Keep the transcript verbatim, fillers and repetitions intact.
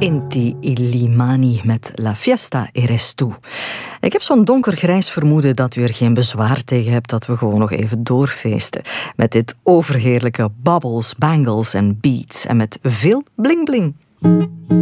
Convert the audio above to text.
Inti Illimani met La Fiesta Eres Tú. Ik heb zo'n donkergrijs vermoeden dat u er geen bezwaar tegen hebt dat we gewoon nog even doorfeesten. Met dit overheerlijke bubbles, bangles en beats. En met veel bling bling.